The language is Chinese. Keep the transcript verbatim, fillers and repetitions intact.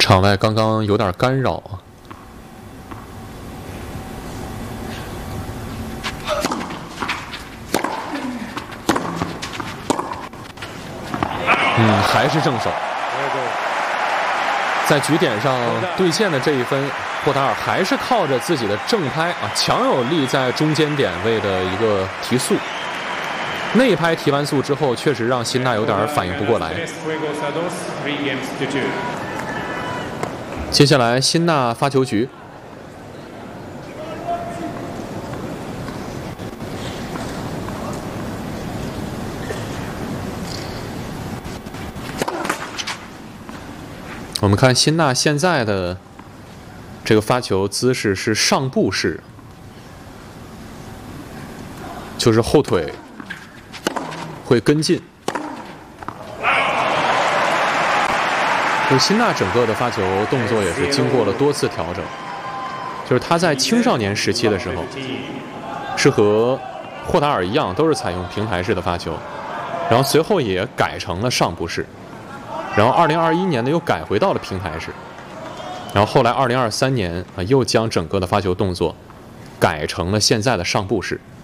场外刚刚有点干扰啊。嗯，还是正手。在局点上兑现的这一分，霍达尔还是靠着自己的正拍啊，强有力在中间点位的一个提速。那一拍提完速之后，确实让辛纳有点反应不过来。接下来辛纳发球局。我们看辛纳现在的这个发球姿势是上步式，就是后腿会跟进。就是辛纳整个的发球动作也是经过了多次调整，就是他在青少年时期的时候是和霍达尔一样，都是采用平台式的发球，然后随后也改成了上步式。然后二零二一年呢又改回到了平台式，然后后来二零二三年啊又将整个的发球动作改成了现在的上步式。